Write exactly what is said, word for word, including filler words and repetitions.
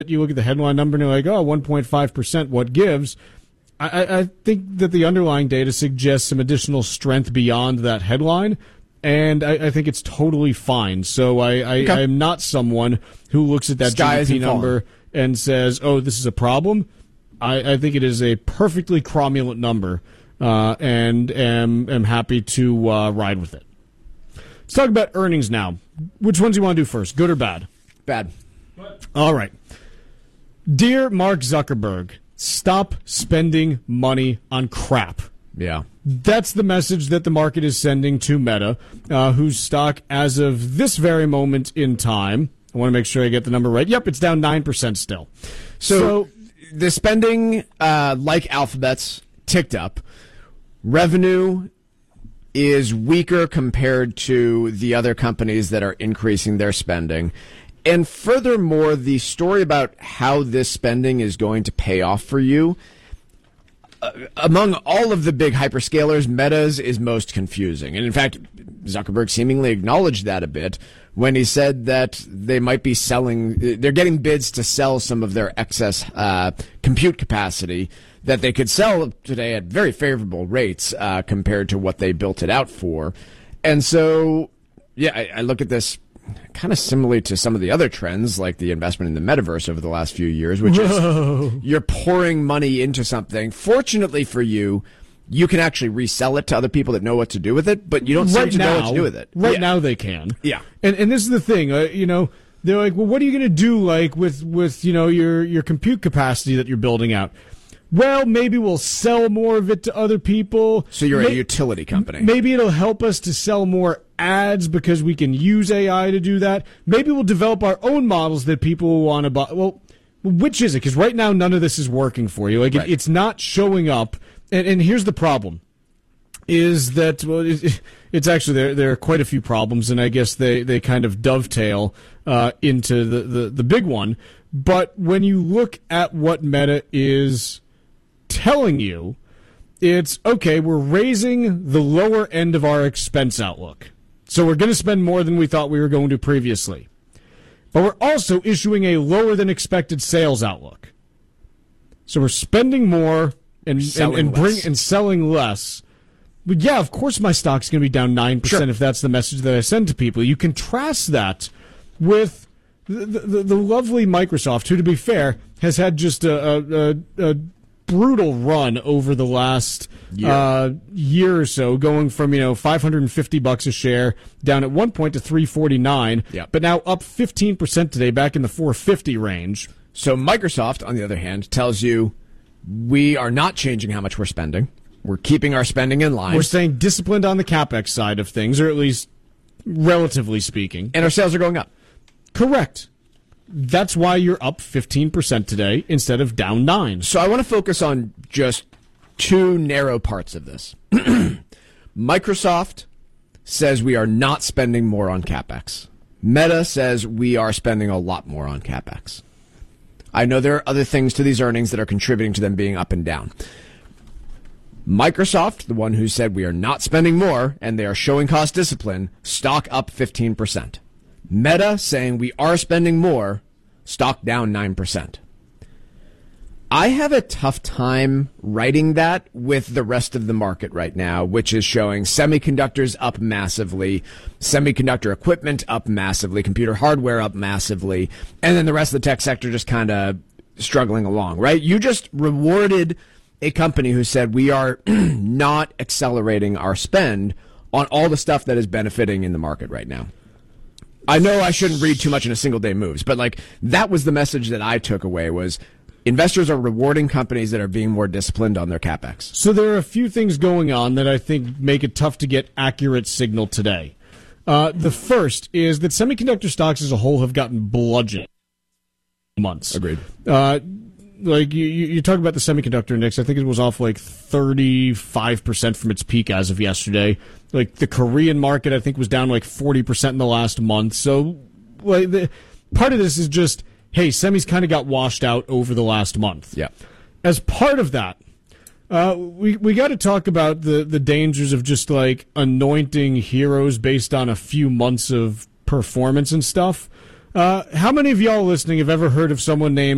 you look at the headline number and you're like, oh, one point five percent, what gives? I, I think that the underlying data suggests some additional strength beyond that headline, and I, I think it's totally fine. So I, I, okay. I am not someone who looks at that Sky G D P number falling. and says, oh, this is a problem. I, I think it is a perfectly cromulent number, uh, and am, am happy to uh, ride with it. Let's talk about earnings now. Which ones do you want to do first, good or bad? Bad. All right. Dear Mark Zuckerberg, stop spending money on crap. Yeah. That's the message that the market is sending to Meta, uh, whose stock, as of this very moment in time, I want to make sure I get the number right. Yep, it's down nine percent still. So, so the spending, uh, like Alphabet's, ticked up. Revenue is weaker compared to the other companies that are increasing their spending. And furthermore, the story about how this spending is going to pay off for you, uh, among all of the big hyperscalers, Meta's is most confusing. And in fact, Zuckerberg seemingly acknowledged that a bit when he said that they might be selling, they're getting bids to sell some of their excess uh, compute capacity that they could sell today at very favorable rates uh, compared to what they built it out for. And so, yeah, I, I look at this kind of similarly to some of the other trends, like the investment in the metaverse over the last few years, which Whoa. is you're pouring money into something. Fortunately for you, you can actually resell it to other people that know what to do with it, but you don't seem right to now, know what to do with it. Right yeah. now they can. Yeah. And and this is the thing, uh, you know, they're like, well, what are you going to do, like, with, with, you know, your, your compute capacity that you're building out? Well, maybe we'll sell more of it to other people. So you're May- a utility company. Maybe it'll help us to sell more ads because we can use A I to do that. Maybe we'll develop our own models that people will want to buy. Well, which is it? Because right now none of this is working for you. Like right. it, it's not showing up. And, and here's the problem: is that well, it, it's actually there. There are quite a few problems, and I guess they, they kind of dovetail uh, into the, the the big one. But when you look at what Meta is telling you, it's okay, we're raising the lower end of our expense outlook. So we're going to spend more than we thought we were going to previously. But we're also issuing a lower than expected sales outlook. So we're spending more and and, and bring and selling less. But yeah, of course my stock's going to be down nine percent sure. if that's the message that I send to people. You contrast that with the, the, the lovely Microsoft, who, to be fair, has had just a, a, a, a brutal run over the last year. Uh, year or so, going from, you know, five hundred fifty bucks a share down at one point to three forty-nine, yep. but now up fifteen percent today, back in the four fifty range. So Microsoft, on the other hand, tells you we are not changing how much we're spending. We're keeping our spending in line. We're staying disciplined on the CapEx side of things, or at least relatively speaking. And our sales are going up. Correct. That's why you're up fifteen percent today instead of down nine. So I want to focus on just two narrow parts of this. Microsoft says we are not spending more on CapEx. Meta says we are spending a lot more on CapEx. I know there are other things to these earnings that are contributing to them being up and down. Microsoft, the one who said we are not spending more and they are showing cost discipline, stock up fifteen percent. Meta saying we are spending more, stock down nine percent. I have a tough time writing that with the rest of the market right now, which is showing semiconductors up massively, semiconductor equipment up massively, computer hardware up massively, and then the rest of the tech sector just kind of struggling along, right? You just rewarded a company who said we are not accelerating our spend on all the stuff that is benefiting in the market right now. I know I shouldn't read too much into single day moves, but like that was the message that I took away was investors are rewarding companies that are being more disciplined on their CapEx. So there are a few things going on that I think make it tough to get accurate signal today. Uh, the first is that semiconductor stocks as a whole have gotten bludgeoned months. Agreed. Uh, like you, you talk about the semiconductor index, I think it was off like thirty-five percent from its peak as of yesterday. Like the Korean market, I think, was down like forty percent in the last month. So like the, part of this is just, hey, semis kind of got washed out over the last month. Yeah. As part of that, uh, we we got to talk about the, the dangers of just like anointing heroes based on a few months of performance and stuff. Uh, how many of y'all listening have ever heard of someone named